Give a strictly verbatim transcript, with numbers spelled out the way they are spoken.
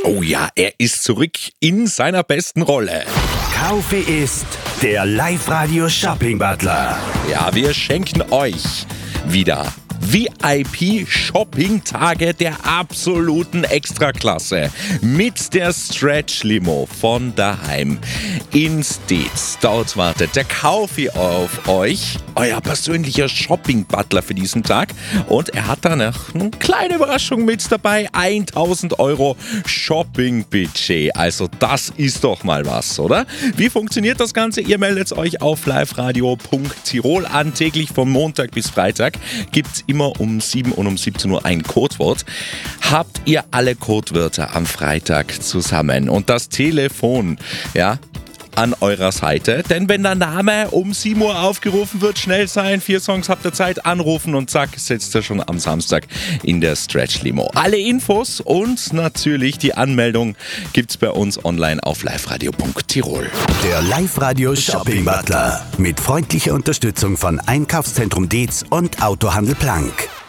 Oh ja, er ist zurück in seiner besten Rolle. Kaufe ist der Live-Radio-Shopping-Butler. Ja, wir schenken euch wieder V I P-Shopping-Tage der absoluten Extraklasse mit der Stretch-Limo von daheim in Steetz. Dort wartet der Kaufi auf euch, euer persönlicher Shopping-Butler für diesen Tag. Und er hat da noch eine kleine Überraschung mit dabei, tausend Euro Shopping-Budget. Also das ist doch mal was, oder? Wie funktioniert das Ganze? Ihr meldet euch auf liveradio punkt tirol an. Täglich von Montag bis Freitag gibt's immer um sieben und um siebzehn Uhr ein Codewort. Habt ihr alle Codewörter am Freitag zusammen und das Telefon, ja, an eurer Seite. Denn wenn der Name um sieben Uhr aufgerufen wird, schnell sein, vier Songs habt ihr Zeit, anrufen und zack, sitzt ihr schon am Samstag in der Stretch-Limo. Alle Infos und natürlich die Anmeldung gibt's bei uns online auf liveradio punkt tirol. Der Live-Radio-Shopping-Butler mit freundlicher Unterstützung von Einkaufszentrum Dietz und Autohandel Plank.